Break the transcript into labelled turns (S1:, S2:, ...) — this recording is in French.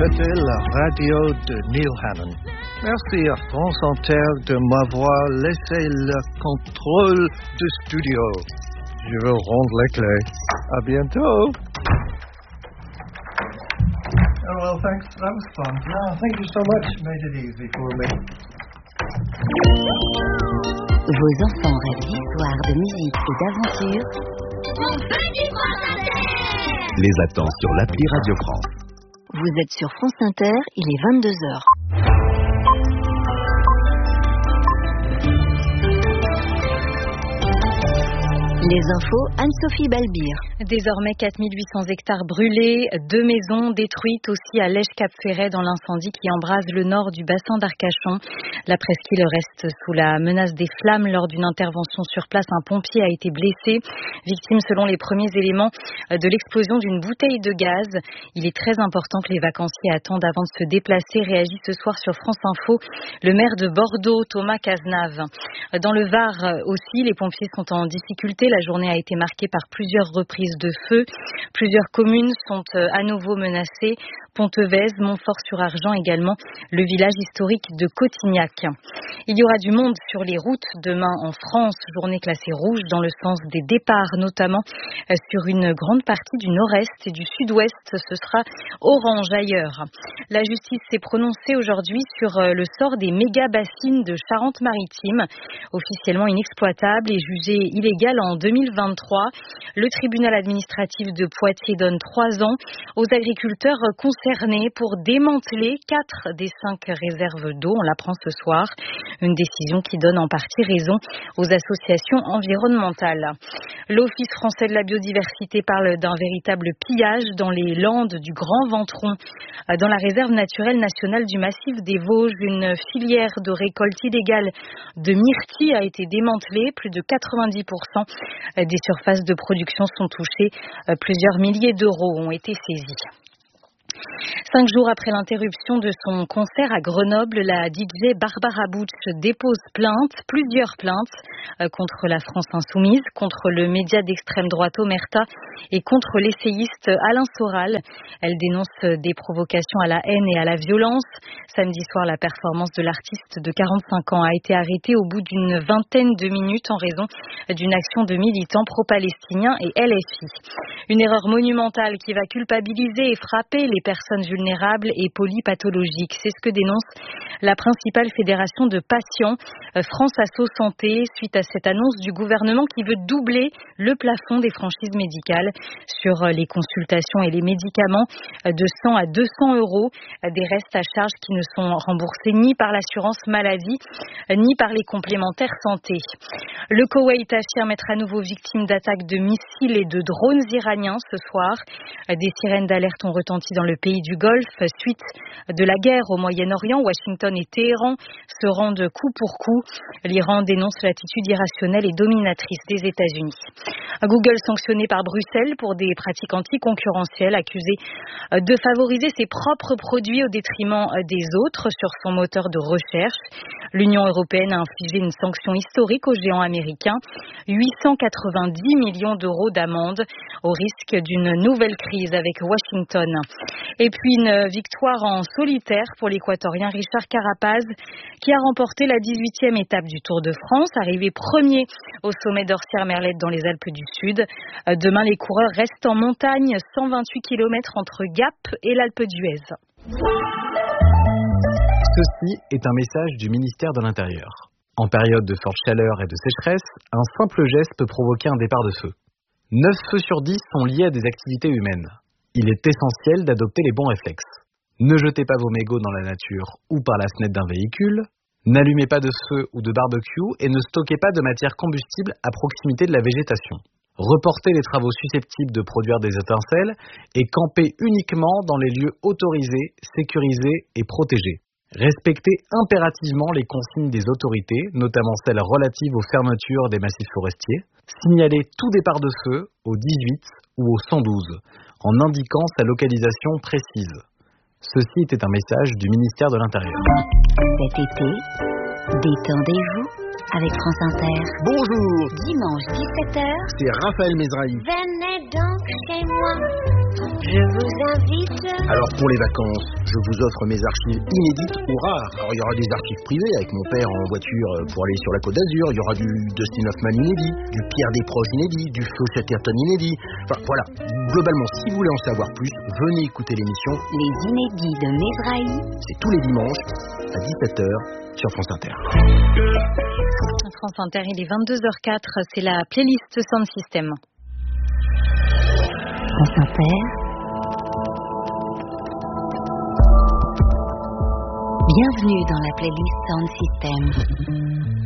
S1: C'était la radio de Neil Hannon. Merci à France Inter de m'avoir laissé le contrôle du studio. Je vais rendre les clés. À bientôt. Oh, well, thanks. That was fun. No, thank you so much. Made it easy for me.
S2: Vos enfants rêvent d'histoire, de musique et d'aventure.
S3: On fait du France Inter!
S4: Les attend sur l'appli Radio France.
S2: Vous êtes sur France Inter, il est 22h. Les infos, Anne-Sophie Balbir.
S5: Désormais 4800 hectares brûlés, 2 maisons détruites aussi à Lège-Cap-Ferret dans l'incendie qui embrase le nord du bassin d'Arcachon. La presqu'île reste sous la menace des flammes. Lors d'une intervention sur place, un pompier a été blessé, victime selon les premiers éléments de l'explosion d'une bouteille de gaz. Il est très important que les vacanciers attendent avant de se déplacer. Réagit ce soir sur France Info le maire de Bordeaux, Thomas Cazenave. Dans le Var aussi, les pompiers sont en difficulté. La journée a été marquée par plusieurs reprises de feu. Plusieurs communes sont à nouveau menacées. Pontevez, Montfort-sur-Argent également, le village historique de Cotignac. Il y aura du monde sur les routes demain en France, journée classée rouge dans le sens des départs, notamment sur une grande partie du nord-est et du sud-ouest. Ce sera orange ailleurs. La justice s'est prononcée aujourd'hui sur le sort des méga-bassines de Charente-Maritime, officiellement inexploitables et jugées illégales en 2023. Le tribunal administratif de Poitiers donne 3 ans aux agriculteurs concernés pour démanteler 4 des 5 réserves d'eau. On l'apprend ce soir. Une décision qui donne en partie raison aux associations environnementales. L'Office français de la biodiversité parle d'un véritable pillage dans les Landes du Grand Ventron. Dans la réserve naturelle nationale du massif des Vosges, une filière de récolte illégale de myrtilles a été démantelée. Plus de 90% des surfaces de production sont touchées. Plusieurs milliers d'euros ont été saisis. 5 jours après l'interruption de son concert à Grenoble, la DJ Barbara Butch dépose plusieurs plaintes contre la France insoumise, contre le média d'extrême droite Omerta et contre l'essayiste Alain Soral. Elle dénonce des provocations à la haine et à la violence. Samedi soir, la performance de l'artiste de 45 ans a été arrêtée au bout d'une vingtaine de minutes en raison d'une action de militants pro-palestiniens et LFI. Une erreur monumentale qui va culpabiliser et frapper les personnes vulnérables et polypathologiques. C'est ce que dénonce la principale fédération de patients, France Asso Santé, suite à cette annonce du gouvernement qui veut doubler le plafond des franchises médicales sur les consultations et les médicaments de 100 à 200 euros, des restes à charge qui ne sont remboursés ni par l'assurance maladie ni par les complémentaires santé. Le Koweït affirme être à nouveau victime d'attaques de missiles et de drones iraniens ce soir. Des sirènes d'alerte ont retenti dans le pays du Golfe suite de la guerre au Moyen-Orient. Washington et Téhéran se rendent coup pour coup. L'Iran dénonce l'attitude irrationnelle et dominatrice des États-Unis. Google sanctionné par Bruxelles pour des pratiques anticoncurrentielles, accusé de favoriser ses propres produits au détriment des autres sur son moteur de recherche. L'Union européenne a infligé une sanction historique aux géants américains, 890 millions d'euros d'amende au risque d'une nouvelle crise avec Washington. Et puis une victoire en solitaire pour l'Équatorien Richard Carapaz qui a remporté la 18e étape du Tour de France, arrivé premier au sommet d'Orsières-Merlette dans les Alpes du Sud. Demain, les coureurs restent en montagne, 128 km entre Gap et l'Alpe d'Huez.
S4: Ceci est un message du ministère de l'Intérieur. En période de forte chaleur et de sécheresse, un simple geste peut provoquer un départ de feu. 9 feux sur 10 sont liés à des activités humaines. Il est essentiel d'adopter les bons réflexes. Ne jetez pas vos mégots dans la nature ou par la fenêtre d'un véhicule. N'allumez pas de feu ou de barbecue et ne stockez pas de matière combustible à proximité de la végétation. Reportez les travaux susceptibles de produire des étincelles et campez uniquement dans les lieux autorisés, sécurisés et protégés. Respectez impérativement les consignes des autorités, notamment celles relatives aux fermetures des massifs forestiers. Signalez tout départ de feu au 18 ou au 112 en indiquant sa localisation précise. Ceci était un message du ministère de l'Intérieur.
S2: Cet été, détendez-vous avec France Inter.
S6: Bonjour,
S2: Dimanche 17h.
S6: c'est Raphaël Mesrahi.
S3: Venez donc chez moi, je vous invite.
S6: Alors pour les vacances, je vous offre mes archives inédites ou rares. Alors il y aura des archives privées avec mon père en voiture pour aller sur la Côte d'Azur. Il y aura du Dustin Hoffman inédit, du Pierre Desproges inédit, du Feu Chatterton inédit. Enfin voilà, globalement si vous voulez en savoir plus, venez écouter l'émission.
S2: Les inédits de Mesrahi.
S6: C'est tous les dimanches à 17h sur France Inter.
S5: France Inter, il est 22h04, c'est la playlist Sound System.
S2: France Inter. Bienvenue dans la playlist Sound System.